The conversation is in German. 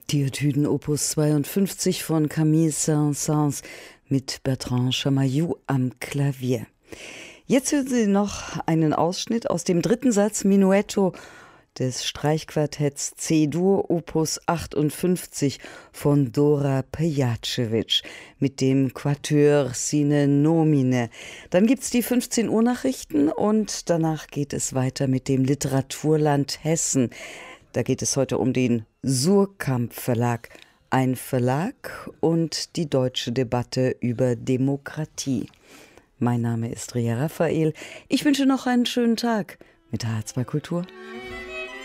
Die Etüden Opus 52 von Camille Saint-Saëns mit Bertrand Chamayou am Klavier. Jetzt hören Sie noch einen Ausschnitt aus dem dritten Satz Minuetto des Streichquartetts C-Dur Opus 58 von Dora Pejacevic mit dem Quatuor Sine Nomine. Dann gibt's die 15 Uhr Nachrichten und danach geht es weiter mit dem Literaturland Hessen. Da geht es heute um den Suhrkamp Verlag, ein Verlag und die deutsche Debatte über Demokratie. Mein Name ist Ria Raphael. Ich wünsche noch einen schönen Tag mit H2 Kultur.